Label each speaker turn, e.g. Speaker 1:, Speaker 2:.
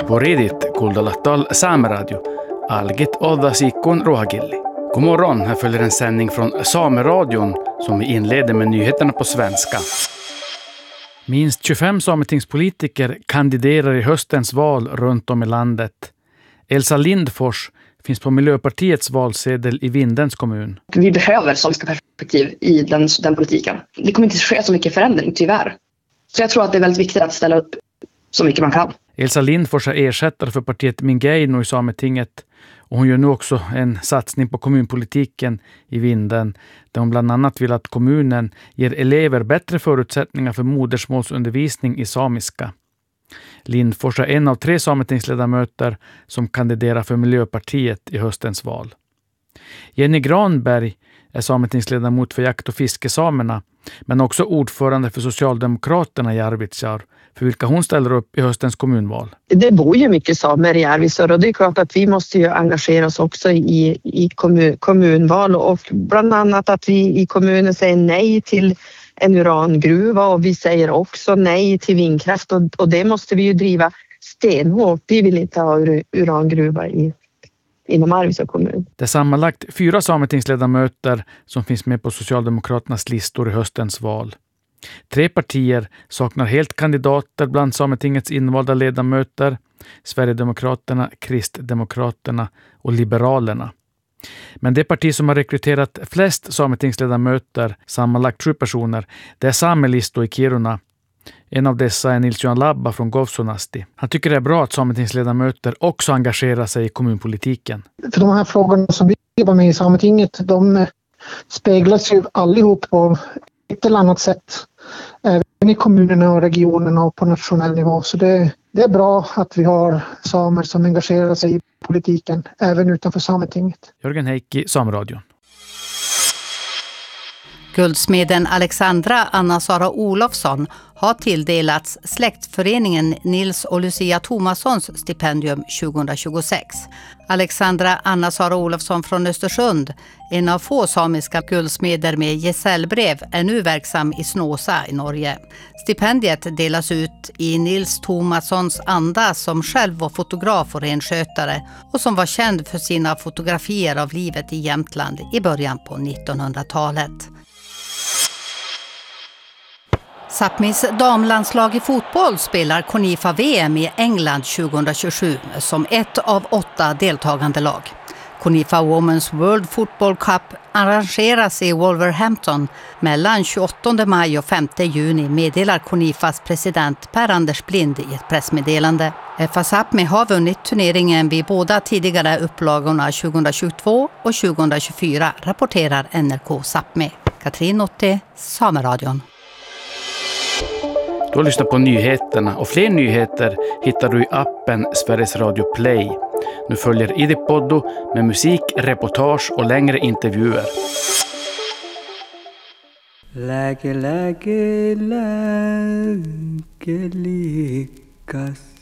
Speaker 1: På Reddit kuuldalattal Saameradio, algit oddasikon ruhagilli. God morgon, här följer en sändning från Sameradion som vi inleder med nyheterna på svenska. Minst 25 sametingspolitiker kandiderar i höstens val runt om i landet. Elsa Lindfors finns på Miljöpartiets valsedel i Vindens kommun.
Speaker 2: Vi behöver samiska perspektiv i den politiken. Det kommer inte ske så mycket förändring, tyvärr. Så jag tror att det är väldigt viktigt att ställa upp så mycket man kan.
Speaker 1: Elsa Lindfors är ersättare för partiet Mingeino i Sametinget och hon gör nu också en satsning på kommunpolitiken i Vinden där hon bland annat vill att kommunen ger elever bättre förutsättningar för modersmålsundervisning i samiska. Lindfors är en av 3 sametingsledamöter som kandiderar för Miljöpartiet i höstens val. Jenny Granberg är sametingsledamot för jakt- och fiskesamerna men också ordförande för Socialdemokraterna i Arvidsjaur, för vilka hon ställer upp i höstens kommunval.
Speaker 3: Det bor ju mycket samer i Arvidsjaur och det är klart att vi måste ju engagera oss också i kommunval och bland annat att vi i kommunen säger nej till en urangruva och vi säger också nej till vindkraft och det måste vi ju driva stenhårt. Vi vill inte ha urangruva inom Arvidsjaur kommun.
Speaker 1: Det är sammanlagt 4 sametingsledamöter som finns med på Socialdemokraternas listor i höstens val. 3 partier saknar helt kandidater bland Sametingets invalda ledamöter, Sverigedemokraterna, Kristdemokraterna och Liberalerna. Men det parti som har rekryterat flest sametingsledamöter, sammanlagt 7 personer, det är Samelisto i Kiruna. En av dessa är Nils-Johan Labba från Govsunasti. Han tycker det är bra att sametingsledamöter också engagerar sig i kommunpolitiken.
Speaker 4: För de här frågorna som vi jobbar med i Sametinget, de speglas ju allihop på ett eller annat sätt. Även i kommunerna och regionerna och på nationell nivå. Så det är bra att vi har samer som engagerar sig i politiken, även utanför Sametinget.
Speaker 1: Jörgen Heikki, Sameradion.
Speaker 5: Guldsmeden Alexandra Anna-Sara Olofsson har tilldelats släktföreningen Nils och Lucia Thomassons stipendium 2026. Alexandra Anna-Sara Olofsson från Östersund, en av få samiska guldsmeder med gesällbrev, är nu verksam i Snåsa i Norge. Stipendiet delas ut i Nils Thomassons anda, som själv var fotograf och renskötare och som var känd för sina fotografier av livet i Jämtland i början på 1900-talet. Sápmis damlandslag i fotboll spelar Konifa VM i England 2027 som ett av 8 deltagande lag. Konifa Women's World Football Cup arrangeras i Wolverhampton mellan 28 maj och 5 juni, meddelar Konifas president Per-Anders Blind i ett pressmeddelande. FA Sápmi har vunnit turneringen vid båda tidigare upplagorna 2022 och 2024, rapporterar NRK Sápmi. Katrin Otte, Sameradion.
Speaker 1: Du har lyssnat på nyheterna och fler nyheter hittar du i appen Sveriges Radio Play. Nu följer Idi Poddo med musik, reportage och längre intervjuer.
Speaker 6: Läge likas